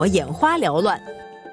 我眼花缭乱。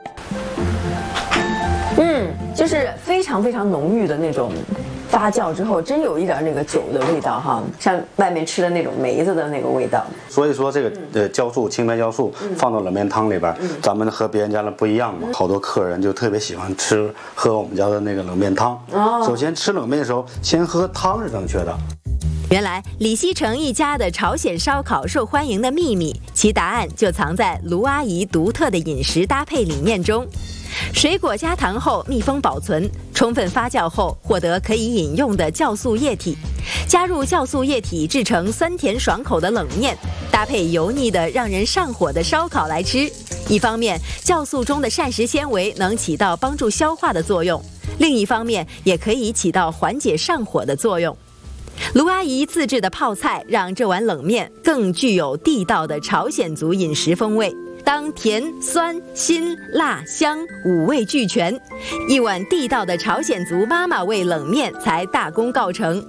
就是非常非常浓郁的那种发酵之后，真有一点那个酒的味道哈，像外面吃的那种梅子的那个味道。 所以说这个酵素青白酵素放到冷面汤里边，咱们和别人家的不一样嘛。好多客人就特别喜欢喝我们家的那个冷面汤。首先吃冷面的时候，先喝汤是正确的。 原来李锡成一家的朝鲜烧烤受欢迎的秘密，其答案就藏在卢阿姨独特的饮食搭配理念中。水果加糖后密封保存，充分发酵后获得可以饮用的酵素液体，加入酵素液体制成酸甜爽口的冷面，搭配油腻的让人上火的烧烤来吃。一方面，酵素中的膳食纤维能起到帮助消化的作用，另一方面也可以起到缓解上火的作用。卢阿姨自制的泡菜让这碗冷面更具有地道的朝鲜族饮食风味。当甜、酸、辛、辣、香五味俱全，一碗地道的朝鲜族妈妈味冷面才大功告成。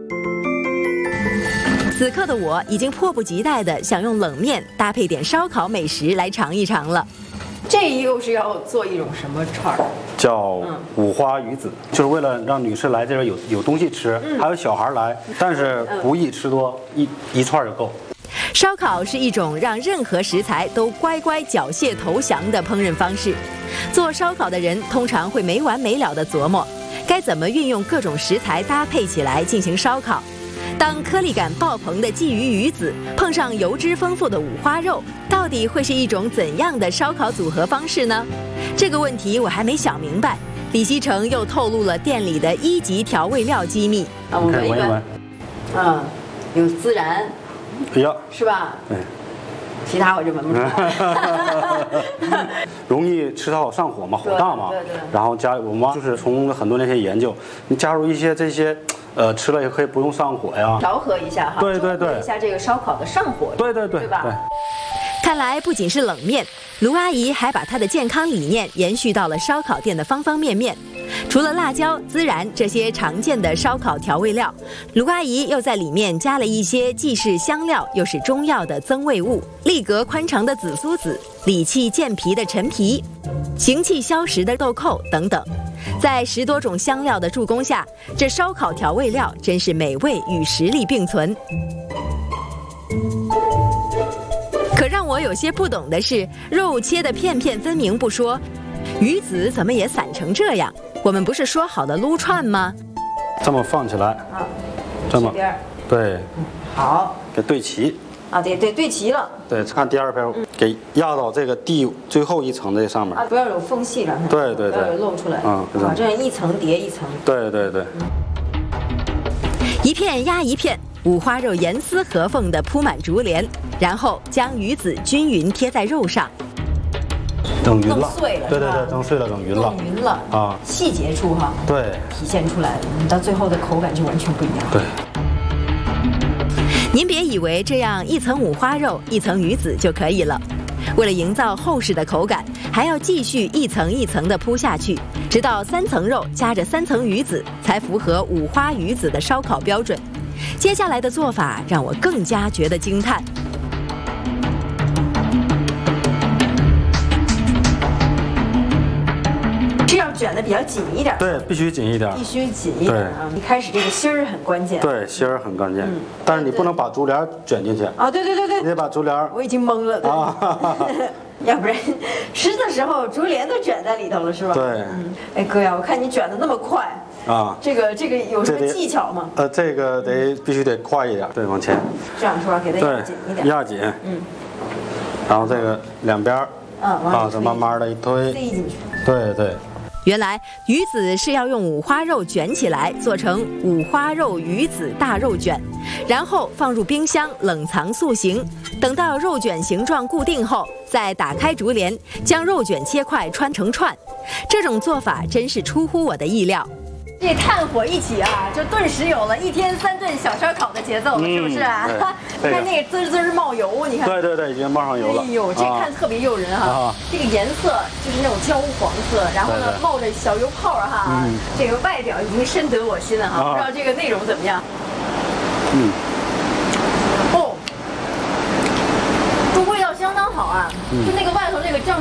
此刻的我已经迫不及待地想用冷面搭配点烧烤美食来尝一尝了。 这又是要做一种什么串儿？ 叫五花鱼子，就是为了让女士来这边有东西吃，还有小孩来，但是不宜吃多，一串就够。 烧烤是一种让任何食材都乖乖缴械投降的烹饪方式。做烧烤的人通常会没完没了地琢磨，该怎么运用各种食材搭配起来进行烧烤。当颗粒感爆棚的鲫鱼鱼子碰上油脂丰富的五花肉，到底会是一种怎样的烧烤组合方式呢？这个问题我还没想明白，李锡成又透露了店里的1级调味料机密。 我闻一闻。有孜然。 哎呀， 是吧？ 对， 其他我就闻不出来。 容易吃到上火嘛，火大嘛。 对。 然后我妈就是从很多年前研究，你加入一些这些，吃了也可以不用上火呀。 调和一下哈。对。一下这个烧烤的上火。对吧？对。 看来不仅是冷面，卢阿姨还把她的健康理念延续到了烧烤店的方方面面。除了辣椒、孜然这些常见的烧烤调味料，卢阿姨又在里面加了一些既是香料又是中药的增味物：力格宽长的紫苏子、理气健脾的陈皮、行气消食的豆蔻等等。在10多种香料的助攻下，这烧烤调味料真是美味与实力并存。可让我有些不懂的是，肉切得片片分明不说，鱼子怎么也散成这样？我们不是说好的撸串吗？ 这么放起来，这么对， 好， 给对齐得对齐了。 对，看第2片，给压到这个最后一层这上面不要有缝隙了。 对， 不要有露出来。这样一层叠一层。对。 一片压一片，五花肉严丝合缝地铺满竹帘，然后将鱼子均匀贴在肉上。 整匀了， 碎了， 对，整碎了，整匀了啊！ 细节处哈， 对， 体现出来了，你到最后的口感就完全不一样。 对， 您别以为这样一层五花肉，一层鱼子就可以了。为了营造厚实的口感，还要继续一层一层地铺下去，直到3层肉夹着3层鱼子，才符合五花鱼子的烧烤标准。接下来的做法让我更加觉得惊叹。 卷的比较紧一点， 对，必须紧一点， 一开始这个芯儿很关键， 对，芯儿很关键，但是你不能把竹帘卷进去啊！对， 你得把竹帘， 我已经懵了啊，要不然吃的时候竹帘都卷在里头了，是吧？ 对， 哎哥呀，我看你卷的那么快啊，这个有什么技巧吗？ 这个必须得快一点，对，往前， 这样是吧？给它压紧一点， 压紧，然后这个两边再慢慢的一推， 塞进去， 对。 原来鱼子是要用五花肉卷起来做成五花肉鱼子大肉卷，然后放入冰箱冷藏塑形，等到肉卷形状固定后，再打开竹帘，将肉卷切块穿成串。这种做法真是出乎我的意料。 这炭火一起啊，就顿时有了1天3顿小烧烤的节奏了，是不是啊？你看那个滋滋冒油，你看。 对，已经冒上油了。 哎呦，这看特别诱人哈！这个颜色就是那种焦黄色，然后呢冒着小油泡哈，这个外表已经深得我心了哈。不知道这个内容怎么样？哦，这味道相当好啊，就那个外